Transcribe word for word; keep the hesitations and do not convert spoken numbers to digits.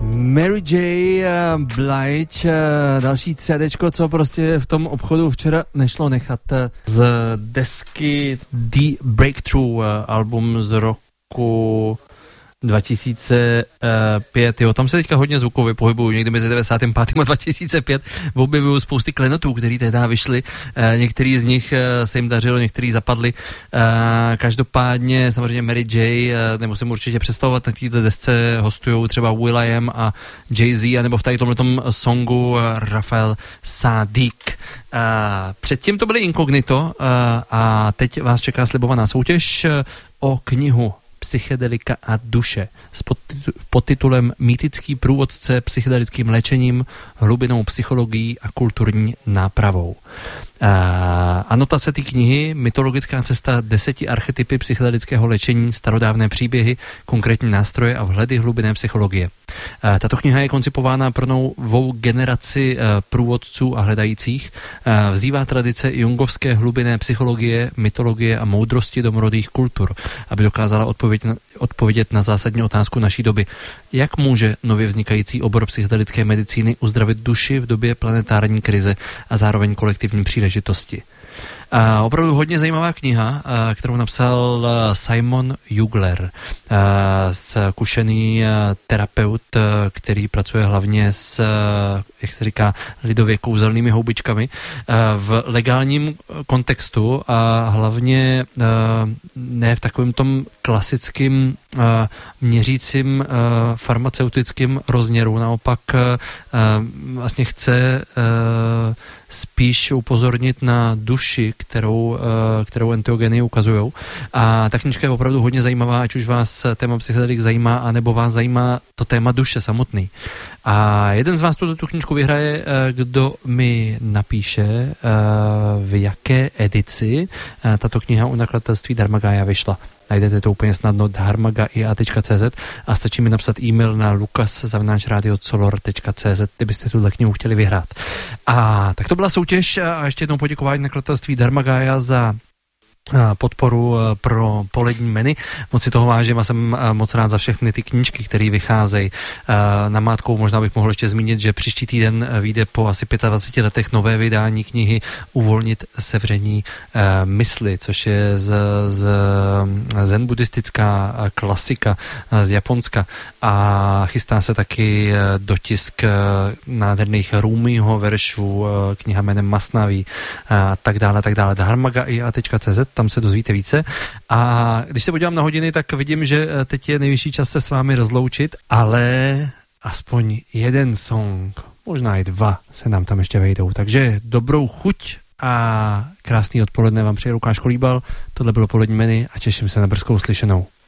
Mary J. Blige, další CDčko, co prostě v tom obchodu včera nešlo nechat, z desky The Breakthrough, album z roku dva tisíce pět, jo, tam se teďka hodně zvukově pohybuju, někdy mezi devadesátým pátým a dva tisíce pět objevuju spousty klenotů, který tehdy vyšly, některý z nich se jim dařilo, některý zapadli, každopádně samozřejmě Mary J, nemusím určitě představovat, na této desce hostujou třeba will.i.am a Jay-Z, anebo v tady tomhletom songu Rafael Sadiq. Předtím to byly Inkognito a teď vás čeká slibovaná soutěž o knihu Psychedelika a duše s podtitulem Mýtický průvodce psychedelickým léčením, hlubinou psychologií a kulturní nápravou. A anotace té knihy Mytologická cesta deseti archetypy psychedelického léčení, starodávné příběhy, konkrétní nástroje a vhledy hlubinné psychologie. A tato kniha je koncipována pro novou generaci průvodců a hledajících. A vzývá tradice jungovské hlubinné psychologie, mytologie a moudrosti domorodých kultur, aby dokázala odpovědět na, odpovědět na zásadní otázku naší doby. Jak může nově vznikající obor psychedelické medicíny uzdravit duši v době planetární krize a zároveň kolektivní příležitosti? A opravdu hodně zajímavá kniha, kterou napsal Simon Jugler, zkušený terapeut, který pracuje hlavně s, jak se říká, lidově kouzelnými houbičkami v legálním kontextu a hlavně ne v takovém tom klasickým měřícím farmaceutickým rozměru. Naopak vlastně chce spíš upozornit na duši, kterou, kterou enteogeny ukazujou. A ta knížka je opravdu hodně zajímavá, ať už vás téma psychedelik zajímá, anebo vás zajímá to téma duše samotný. A jeden z vás tuto tu knížku vyhraje, kdo mi napíše, v jaké edici tato kniha u nakladatelství Dharmagaya vyšla. Najdete to úplně snadno dharmagaya tečka cé zet a stačí mi napsat e-mail na lukas zavináč radio color tečka cé zet, kdybyste tuhle knihu chtěli vyhrát. A tak to byla soutěž a ještě jednou poděkování nakladatelství Dharmagaya za podporu pro polední menu. Moc si toho vážím a jsem moc rád za všechny ty knížky, které vycházejí. Namátkou možná bych mohl ještě zmínit, že příští týden vyjde po asi dvaceti pěti letech nové vydání knihy Uvolnit sevření mysli, což je z, z zen buddhistická klasika z Japonska a chystá se taky dotisk nádherných Rúmiho veršů, kniha jménem Masnaví a tak dále, tak dále. dharmagaya tečka cé zet, tam se dozvíte více. A když se podívám na hodiny, tak vidím, že teď je nejvyšší čas se s vámi rozloučit, ale aspoň jeden song, možná i dva se nám tam ještě vejdou. Takže dobrou chuť a krásný odpoledne vám přeje Lukáš Kolíbal. Tohle bylo polední menu a těším se na brzkou slyšenou.